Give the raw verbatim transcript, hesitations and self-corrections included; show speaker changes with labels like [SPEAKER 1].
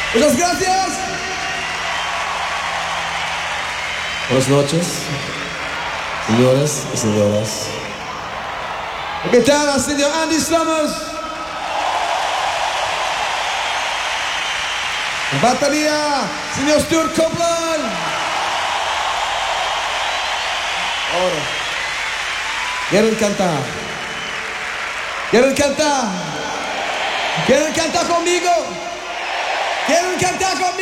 [SPEAKER 1] Muchas gracias. Buenas noches, señoras y señoras. ¿Qué tal, señor Andy Summers? En batería, señor Stuart Copeland. Ahora, ¿quieren cantar? ¿Quieren cantar? ¿Quieren cantar conmigo? ¿Quieren cantar conmigo?